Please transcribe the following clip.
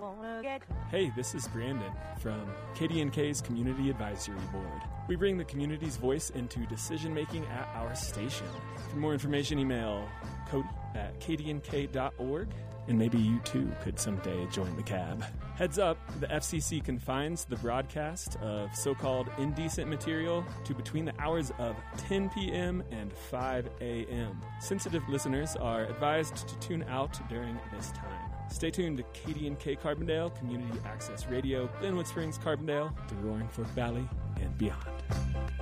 Hey, this is Brandon from KDNK's Community Advisory Board. We bring the community's voice into decision-making at our station. For more information, email cody@kdnk.org, and maybe you too could someday join the cab. Heads up, the FCC confines the broadcast of so-called indecent material to between the hours of 10 p.m. and 5 a.m. Sensitive listeners are advised to tune out during this time. Stay tuned to KDNK Carbondale, Community Access Radio, Glenwood Springs, Carbondale, the Roaring Fork Valley, and beyond.